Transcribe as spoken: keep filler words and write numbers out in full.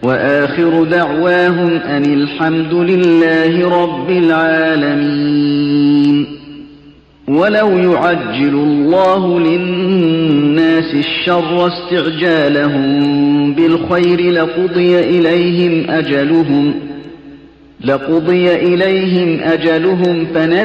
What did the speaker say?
وآخر دعواهم أن الحمد لله رب العالمين. ولو يعجل الله للناس الشر استعجالهم بالخير لقضي إليهم أجلهم لقضي إليهم أجلهم